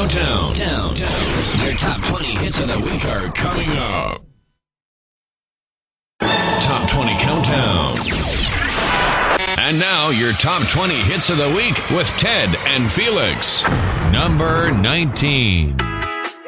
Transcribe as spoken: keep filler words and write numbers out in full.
Countdown. Down, down. Your top twenty hits of the week are coming up. Top twenty Countdown. And now, your top twenty hits of the week with Ted and Felix. Number nineteen.